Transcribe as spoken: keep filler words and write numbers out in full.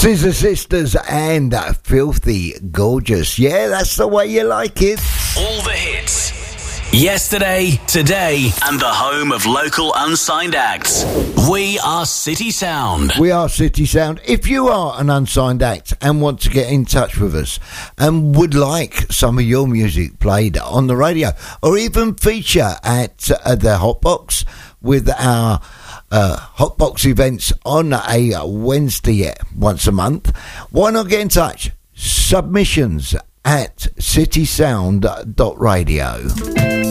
Scissor Sisters and uh, Filthy Gorgeous. Yeah, that's the way you like it. All the hits. Yesterday, today, and the home of local unsigned acts. We are City Sound. We are City Sound. If you are an unsigned act and want to get in touch with us and would like some of your music played on the radio or even feature at uh, the Hotbox with our uh, Hotbox events on a Wednesday once a month, why not get in touch? Submissions at citysound dot radio.